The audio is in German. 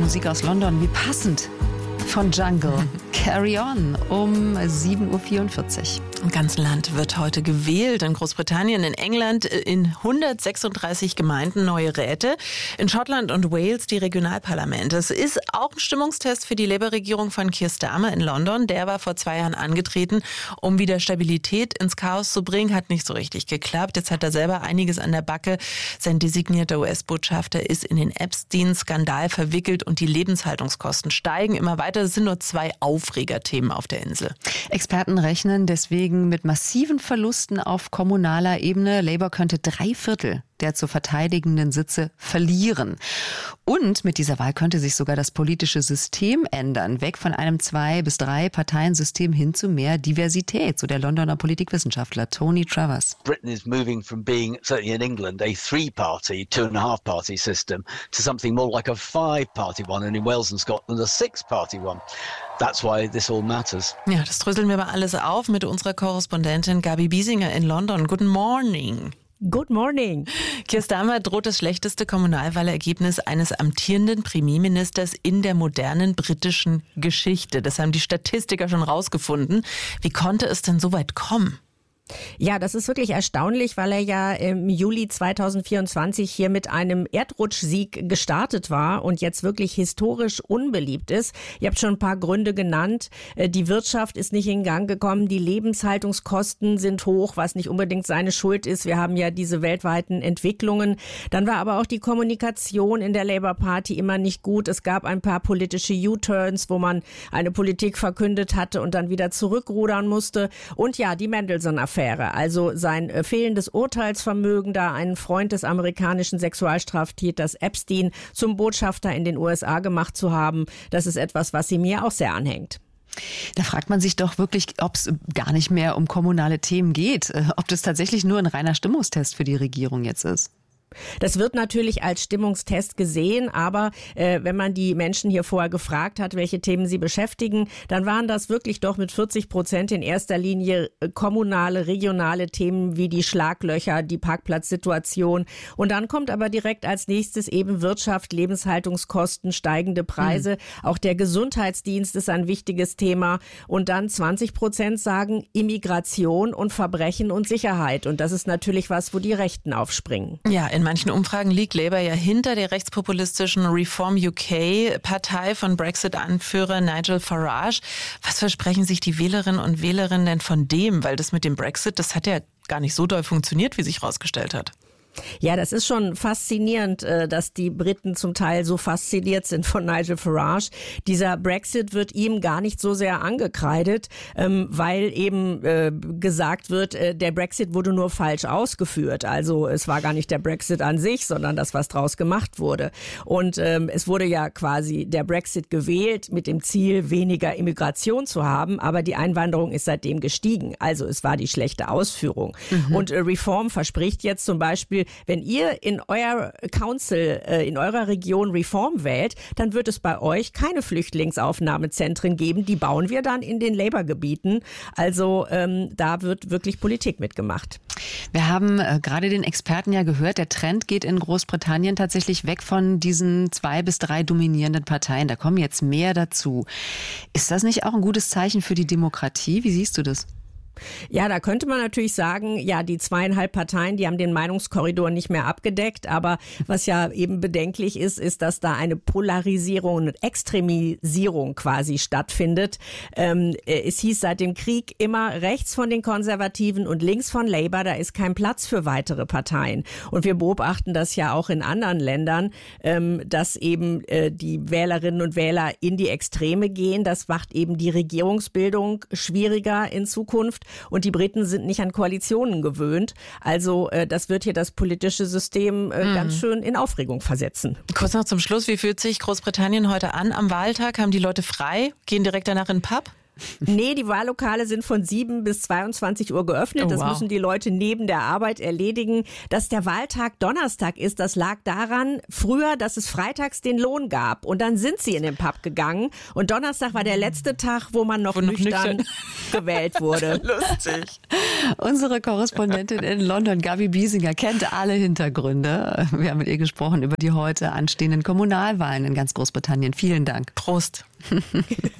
Musik aus London, wie passend. Von Jungle. Carry On um 7.44 Uhr. Im ganzen Land wird heute gewählt. In Großbritannien, in England, in 136 Gemeinden neue Räte. In Schottland und Wales die Regionalparlamente. Es ist auch ein Stimmungstest für die Labour-Regierung von Keir Starmer in London. Der war vor 2 Jahren angetreten, um wieder Stabilität ins Chaos zu bringen. Hat nicht so richtig geklappt. Jetzt hat er selber einiges an der Backe. Sein designierter US-Botschafter ist in den Epstein-Skandal verwickelt und die Lebenshaltungskosten steigen immer weiter. Es sind nur 2 Aufregerthemen auf der Insel. Experten rechnen deswegen mit massiven Verlusten auf kommunaler Ebene. Labour könnte 3/4 der zu verteidigenden Sitze verlieren. Und mit dieser Wahl könnte sich sogar das politische System ändern. Weg von einem 2- bis 3-Parteien-System hin zu mehr Diversität, so der Londoner Politikwissenschaftler Tony Travers. Britain is moving from being, certainly in England, a 3-party, 2.5-party system to something more like a 5-party one, and in Wales and Scotland a 6-party one. That's why this all matters. Ja, das dröseln wir mal alles auf mit unserer Korrespondentin Gabi Biesinger in London. Good morning. Good morning. Keir Starmer droht das schlechteste Kommunalwahlergebnis eines amtierenden Premierministers in der modernen britischen Geschichte. Das haben die Statistiker schon rausgefunden. Wie konnte es denn so weit kommen? Ja, das ist wirklich erstaunlich, weil er ja im Juli 2024 hier mit einem Erdrutschsieg gestartet war und jetzt wirklich historisch unbeliebt ist. Ihr habt schon ein paar Gründe genannt. Die Wirtschaft ist nicht in Gang gekommen, die Lebenshaltungskosten sind hoch, was nicht unbedingt seine Schuld ist. Wir haben ja diese weltweiten Entwicklungen. Dann war aber auch die Kommunikation in der Labour Party immer nicht gut. Es gab ein paar politische U-Turns, wo man eine Politik verkündet hatte und dann wieder zurückrudern musste. Und ja, die Mendelssohn-Affäre. Also sein fehlendes Urteilsvermögen, da einen Freund des amerikanischen Sexualstraftäters Epstein zum Botschafter in den USA gemacht zu haben, das ist etwas, was ihm mir auch sehr anhängt. Da fragt man sich doch wirklich, ob es gar nicht mehr um kommunale Themen geht, ob das tatsächlich nur ein reiner Stimmungstest für die Regierung jetzt ist. Das wird natürlich als Stimmungstest gesehen, aber wenn man die Menschen hier vorher gefragt hat, welche Themen sie beschäftigen, dann waren das wirklich doch mit 40% in erster Linie kommunale, regionale Themen wie die Schlaglöcher, die Parkplatzsituation. Und dann kommt aber direkt als nächstes eben Wirtschaft, Lebenshaltungskosten, steigende Preise. Auch der Gesundheitsdienst ist ein wichtiges Thema. Und dann 20% sagen Immigration und Verbrechen und Sicherheit. Und das ist natürlich was, wo die Rechten aufspringen. Ja, in manchen Umfragen liegt Labour ja hinter der rechtspopulistischen Reform UK-Partei von Brexit-Anführer Nigel Farage. Was versprechen sich die Wählerinnen und Wähler denn von dem? Weil das mit dem Brexit, das hat ja gar nicht so doll funktioniert, wie sich herausgestellt hat. Ja, das ist schon faszinierend, dass die Briten zum Teil so fasziniert sind von Nigel Farage. Dieser Brexit wird ihm gar nicht so sehr angekreidet, weil eben gesagt wird, der Brexit wurde nur falsch ausgeführt. Also es war gar nicht der Brexit an sich, sondern das, was draus gemacht wurde. Und es wurde ja quasi der Brexit gewählt mit dem Ziel, weniger Immigration zu haben, aber die Einwanderung ist seitdem gestiegen. Also es war die schlechte Ausführung. Und Reform verspricht jetzt zum Beispiel, wenn ihr in euer Council, in eurer Region Reform wählt, dann wird es bei euch keine Flüchtlingsaufnahmezentren geben. Die bauen wir dann in den Labour-Gebieten. Also da wird wirklich Politik mitgemacht. Wir haben gerade den Experten ja gehört, der Trend geht in Großbritannien tatsächlich weg von diesen 2 bis 3 dominierenden Parteien. Da kommen jetzt mehr dazu. Ist das nicht auch ein gutes Zeichen für die Demokratie? Wie siehst du das? Ja, da könnte man natürlich sagen, ja, die 2,5 Parteien, die haben den Meinungskorridor nicht mehr abgedeckt. Aber was ja eben bedenklich ist, ist, dass da eine Polarisierung und Extremisierung quasi stattfindet. Es hieß seit dem Krieg immer rechts von den Konservativen und links von Labour, da ist kein Platz für weitere Parteien. Und wir beobachten das ja auch in anderen Ländern, dass eben die Wählerinnen und Wähler in die Extreme gehen. Das macht eben die Regierungsbildung schwieriger in Zukunft. Und die Briten sind nicht an Koalitionen gewöhnt. Also das wird hier das politische System ganz schön in Aufregung versetzen. Kurz noch zum Schluss, wie fühlt sich Großbritannien heute an am Wahltag? Haben die Leute frei? Gehen direkt danach in den Pub? Nee, die Wahllokale sind von 7 bis 22 Uhr geöffnet. Das müssen die Leute neben der Arbeit erledigen. Dass der Wahltag Donnerstag ist, das lag daran, früher, dass es freitags den Lohn gab. Und dann sind sie in den Pub gegangen. Und Donnerstag war der letzte Tag, wo man noch nüchtern gewählt wurde. Lustig. Unsere Korrespondentin in London, Gabi Biesinger, kennt alle Hintergründe. Wir haben mit ihr gesprochen über die heute anstehenden Kommunalwahlen in ganz Großbritannien. Vielen Dank. Prost.